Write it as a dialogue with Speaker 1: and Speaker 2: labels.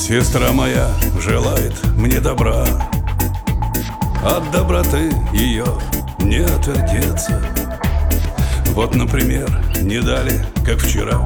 Speaker 1: Сестра моя желает мне добра, от доброты ее не отвертеться. Вот, например, не дали, как вчера,